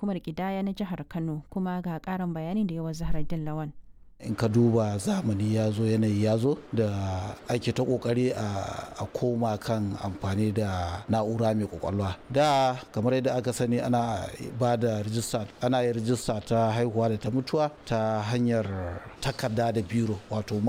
hukumar ƙidaya na jihar Kano, kuma ga ƙarin bayanin da yawa Zahraddin Lawan. In ka duba zamani ya zo, yanayi ya zo da ake ta kokari a koma kan amfani da na'ura mai kwakwalwa. Da kamar yadda aka sani ana ba da rijista, ana yin rijista ta haihuwa da ta mutuwa ta hanyar takarda da biro, wato